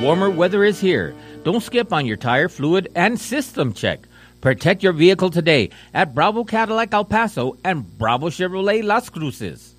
warmer weather is here. Don't skip on your tire, fluid, and system check. Protect your vehicle today at Bravo Cadillac El Paso and Bravo Chevrolet Las Cruces.